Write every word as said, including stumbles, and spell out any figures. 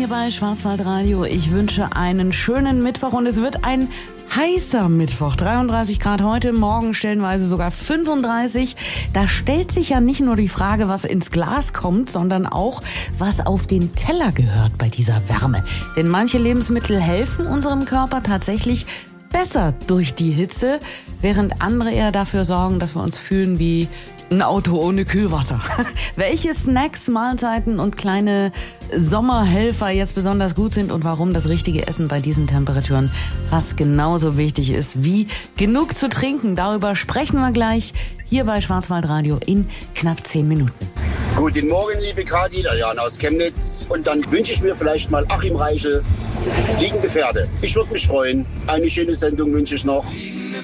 bei Schwarzwaldradio. Ich wünsche einen schönen Mittwoch und es wird ein heißer Mittwoch. dreiunddreißig Grad heute, morgen stellenweise sogar fünfunddreißig. Da stellt sich ja nicht nur die Frage, was ins Glas kommt, sondern auch, was auf den Teller gehört bei dieser Wärme. Denn manche Lebensmittel helfen unserem Körper tatsächlich besser durch die Hitze, während andere eher dafür sorgen, dass wir uns fühlen wie ein Auto ohne Kühlwasser. Welche Snacks, Mahlzeiten und kleine Sommerhelfer jetzt besonders gut sind und warum das richtige Essen bei diesen Temperaturen fast genauso wichtig ist wie genug zu trinken. Darüber sprechen wir gleich hier bei Schwarzwaldradio in knapp zehn Minuten. Guten Morgen, liebe Kathi, der Jan aus Chemnitz. Und dann wünsche ich mir vielleicht mal Achim Reichel, Fliegende Pferde. Ich würde mich freuen. Eine schöne Sendung wünsche ich noch.